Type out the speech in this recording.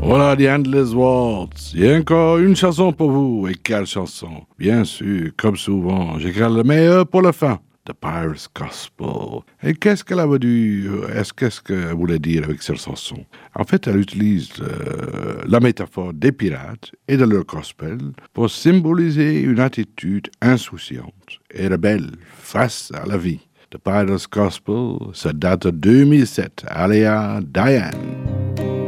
Voilà The Endless Waltz. Il y a encore une chanson pour vous. Et quelle chanson? Bien sûr, comme souvent, j'écris le meilleur pour la fin. The Pirate's Gospel. Et qu'est-ce qu'elle avait dû... Qu'est-ce qu'elle voulait dire avec cette chanson? En fait, elle utilise la métaphore des pirates et de leur gospel pour symboliser une attitude insouciante et rebelle face à la vie. The Pirate's Gospel, ça date de 2007. Aléa Diane.